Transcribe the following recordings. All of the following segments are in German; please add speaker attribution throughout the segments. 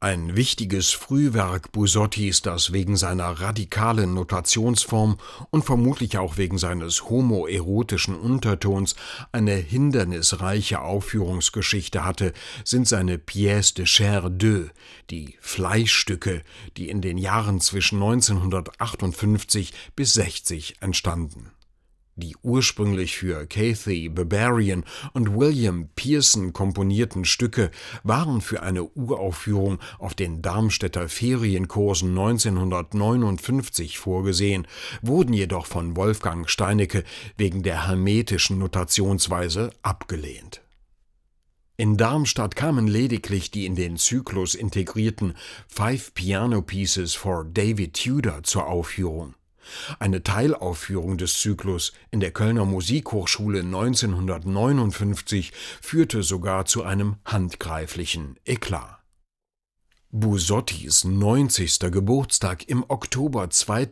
Speaker 1: Ein wichtiges Frühwerk Busottis, das wegen seiner radikalen Notationsform und vermutlich auch wegen seines homoerotischen Untertons eine hindernisreiche Aufführungsgeschichte hatte, sind seine Pièces de chair d'œuf, die Fleischstücke, die in den Jahren zwischen 1958 bis 60 entstanden. Die ursprünglich für Kathy Barbarian und William Pearson komponierten Stücke waren für eine Uraufführung auf den Darmstädter Ferienkursen 1959 vorgesehen, wurden jedoch von Wolfgang Steinecke wegen der hermetischen Notationsweise abgelehnt. In Darmstadt kamen lediglich die in den Zyklus integrierten Five Piano Pieces for David Tudor zur Aufführung. Eine Teilaufführung des Zyklus in der Kölner Musikhochschule 1959 führte sogar zu einem handgreiflichen Eklat. Busottis 90. Geburtstag im Oktober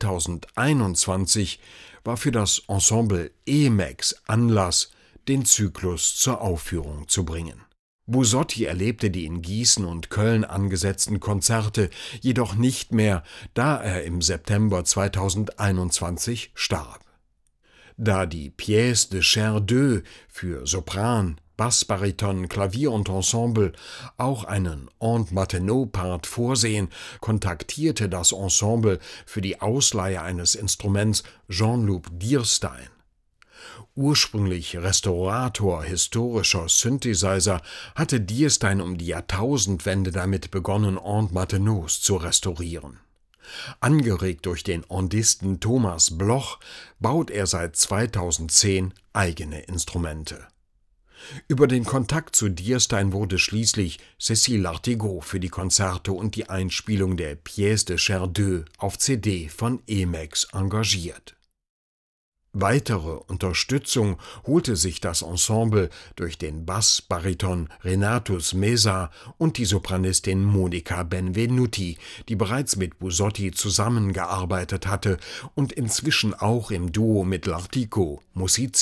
Speaker 1: 2021 war für das Ensemble Emacs Anlass, den Zyklus zur Aufführung zu bringen. Busotti erlebte die in Gießen und Köln angesetzten Konzerte jedoch nicht mehr, da er im September 2021 starb. Da die Pièces de chair d'œuf für Sopran, Bassbariton, Klavier und Ensemble auch einen Aunt Martineau-Part vorsehen, kontaktierte das Ensemble für die Ausleihe eines Instruments Jean-Luc Dierstein. Ursprünglich Restaurator historischer Synthesizer, hatte Dierstein um die Jahrtausendwende damit begonnen, Aunt Martineaus zu restaurieren. Angeregt durch den Ondisten Thomas Bloch baut er seit 2010 eigene Instrumente. Über den Kontakt zu Dierstein wurde schließlich Cécile Lartigot für die Konzerte und die Einspielung der Pièces de chair d'œuf auf CD von Emacs engagiert. Weitere Unterstützung holte sich das Ensemble durch den Bassbariton Renatus Meza und die Sopranistin Monica Benvenuti, die bereits mit Busotti zusammengearbeitet hatte und inzwischen auch im Duo mit Lartigot musiziert.